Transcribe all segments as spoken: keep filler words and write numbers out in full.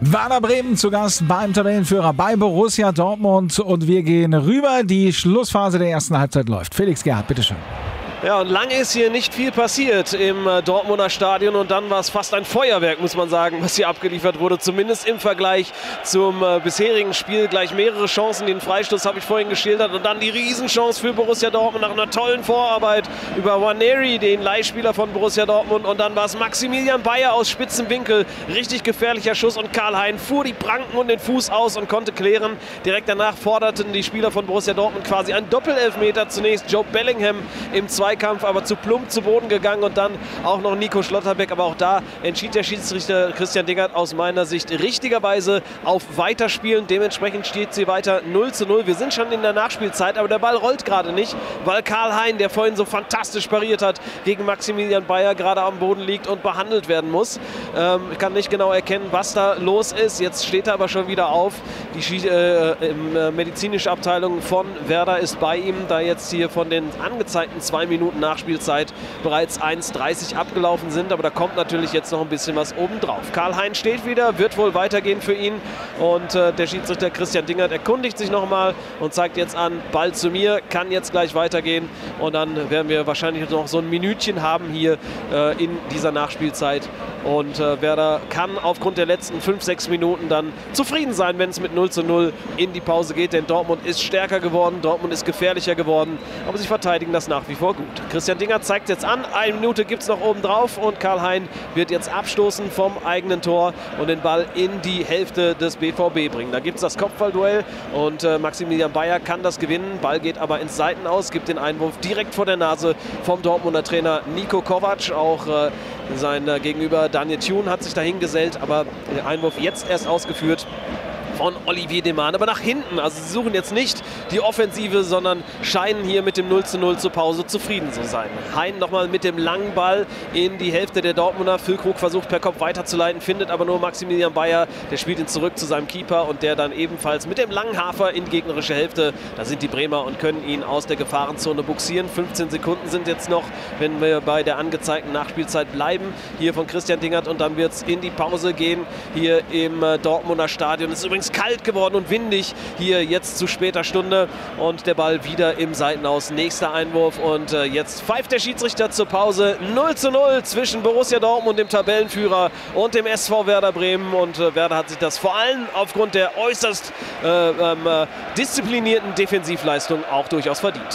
Werder Bremen zu Gast beim Tabellenführer bei Borussia Dortmund und wir gehen rüber. Die Schlussphase der ersten Halbzeit läuft. Felix Gerhardt, bitteschön. Ja, und lange ist hier nicht viel passiert im äh, Dortmunder Stadion und dann war es fast ein Feuerwerk, muss man sagen, was hier abgeliefert wurde. Zumindest im Vergleich zum äh, bisherigen Spiel. Gleich mehrere Chancen, den Freistoß habe ich vorhin geschildert und dann die Riesenchance für Borussia Dortmund nach einer tollen Vorarbeit über Nwaneri, den Leihspieler von Borussia Dortmund. Und dann war es Maximilian Bayer aus spitzem Winkel. Richtig gefährlicher Schuss und Karl-Hein fuhr die Pranken und den Fuß aus und konnte klären. Direkt danach forderten die Spieler von Borussia Dortmund quasi einen Doppelelfmeter. Zunächst Joe Bellingham im zweiten Kampf, aber zu plump zu Boden gegangen und dann auch noch Nico Schlotterbeck. Aber auch da entschied der Schiedsrichter Christian Dingert aus meiner Sicht richtigerweise auf Weiterspielen. Dementsprechend steht sie weiter null zu null. Wir sind schon in der Nachspielzeit, aber der Ball rollt gerade nicht, weil Karl-Hein, der vorhin so fantastisch pariert hat, gegen Maximilian Bayer gerade am Boden liegt und behandelt werden muss. Ähm, ich kann nicht genau erkennen, was da los ist. Jetzt steht er aber schon wieder auf. Die Schie äh, äh, medizinische Abteilung von Werder ist bei ihm, da jetzt hier von den angezeigten zwei Minuten Nachspielzeit bereits eins dreißig abgelaufen sind, aber da kommt natürlich jetzt noch ein bisschen was obendrauf. Karl-Hein steht wieder, wird wohl weitergehen für ihn und äh, der Schiedsrichter Christian Dingert erkundigt sich nochmal und zeigt jetzt an, Ball zu mir, kann jetzt gleich weitergehen und dann werden wir wahrscheinlich noch so ein Minütchen haben hier äh, in dieser Nachspielzeit und äh, Werder kann aufgrund der letzten fünf, sechs Minuten dann zufrieden sein, wenn es mit null zu null in die Pause geht, denn Dortmund ist stärker geworden, Dortmund ist gefährlicher geworden, aber sie verteidigen das nach wie vor gut. Christian Dingert zeigt jetzt an, eine Minute gibt es noch oben drauf und Karl-Hein wird jetzt abstoßen vom eigenen Tor und den Ball in die Hälfte des B V B bringen. Da gibt es das Kopfballduell und äh, Maximilian Bayer kann das gewinnen. Ball geht aber ins Seitenaus, gibt den Einwurf direkt vor der Nase vom Dortmunder Trainer Niko Kovac. Auch äh, sein äh, Gegenüber Daniel Thune hat sich dahin gesellt, aber der Einwurf jetzt erst ausgeführt von Olivier Deman, aber nach hinten. Also sie suchen jetzt nicht die Offensive, sondern scheinen hier mit dem null zu null zur Pause zufrieden zu sein. Hein nochmal mit dem langen Ball in die Hälfte der Dortmunder. Füllkrug versucht per Kopf weiterzuleiten, findet aber nur Maximilian Bayer. Der spielt ihn zurück zu seinem Keeper und der dann ebenfalls mit dem langen Hafer in die gegnerische Hälfte. Da sind die Bremer und können ihn aus der Gefahrenzone buxieren. fünfzehn Sekunden sind jetzt noch, wenn wir bei der angezeigten Nachspielzeit bleiben. Hier von Christian Dingert und dann wird es in die Pause gehen. Hier im äh, Dortmunder Stadion. Es ist übrigens kalt geworden und windig hier jetzt zu später Stunde und der Ball wieder im Seitenaus. Nächster Einwurf und äh, jetzt pfeift der Schiedsrichter zur Pause. null zu null zwischen Borussia Dortmund, dem Tabellenführer, und dem S V Werder Bremen und äh, Werder hat sich das vor allem aufgrund der äußerst äh, ähm, äh, disziplinierten Defensivleistung auch durchaus verdient.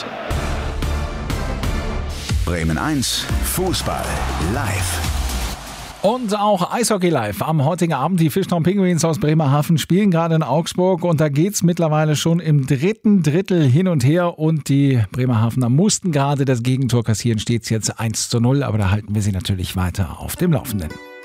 Bremen eins, Fußball live. Und auch Eishockey live. Am heutigen Abend die Fischtown Penguins aus Bremerhaven spielen gerade in Augsburg und da geht es mittlerweile schon im dritten Drittel hin und her und die Bremerhavener mussten gerade das Gegentor kassieren. Steht es jetzt eins zu null, aber da halten wir sie natürlich weiter auf dem Laufenden.